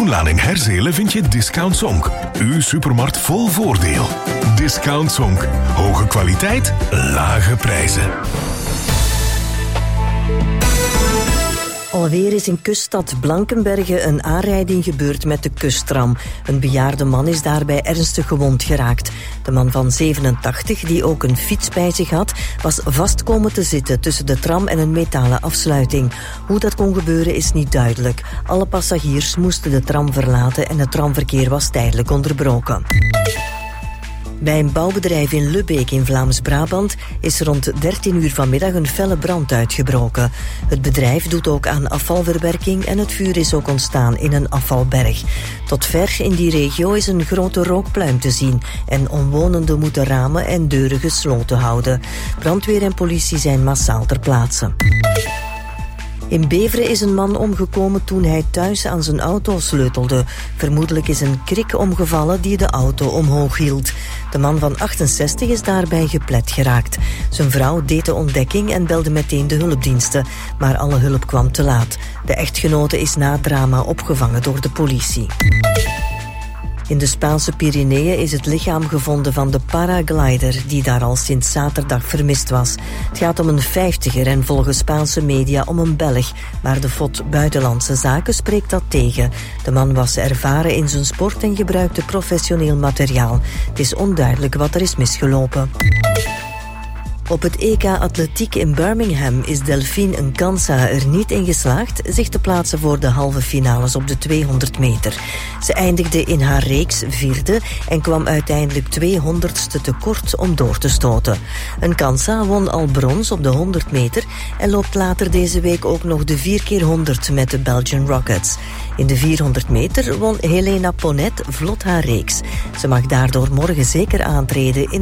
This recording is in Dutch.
Koenlaan in Herzelen vind je Discount Zonk. Uw supermarkt vol voordeel. Discount Zonk. Hoge kwaliteit, lage prijzen. Alweer is in kuststad Blankenberge een aanrijding gebeurd met de kusttram. Een bejaarde man is daarbij ernstig gewond geraakt. De man van 87, die ook een fiets bij zich had, was vast komen te zitten tussen de tram en een metalen afsluiting. Hoe dat kon gebeuren is niet duidelijk. Alle passagiers moesten de tram verlaten en het tramverkeer was tijdelijk onderbroken. Bij een bouwbedrijf in Lubbeek in Vlaams-Brabant is rond 13 uur vanmiddag een felle brand uitgebroken. Het bedrijf doet ook aan afvalverwerking en het vuur is ook ontstaan in een afvalberg. Tot ver in die regio is een grote rookpluim te zien en omwonenden moeten ramen en deuren gesloten houden. Brandweer en politie zijn massaal ter plaatse. In Beveren is een man omgekomen toen hij thuis aan zijn auto sleutelde. Vermoedelijk is een krik omgevallen die de auto omhoog hield. De man van 68 is daarbij geplet geraakt. Zijn vrouw deed de ontdekking en belde meteen de hulpdiensten. Maar alle hulp kwam te laat. De echtgenote is na het drama opgevangen door de politie. In de Spaanse Pyreneeën is het lichaam gevonden van de paraglider die daar al sinds zaterdag vermist was. Het gaat om een 50er en volgens Spaanse media om een Belg, maar de FOD Buitenlandse Zaken spreekt dat tegen. De man was ervaren in zijn sport en gebruikte professioneel materiaal. Het is onduidelijk wat er is misgelopen. Op het EK Atletiek in Birmingham is Delphine Nkansa er niet in geslaagd zich te plaatsen voor de halve finales op de 200 meter. Ze eindigde in haar reeks vierde en kwam uiteindelijk 200ste tekort om door te stoten. Nkansa won al brons op de 100 meter en loopt later deze week ook nog de 4x100 met de Belgian Rockets. In de 400 meter won Helena Ponet vlot haar reeks. Ze mag daardoor morgen zeker aantreden in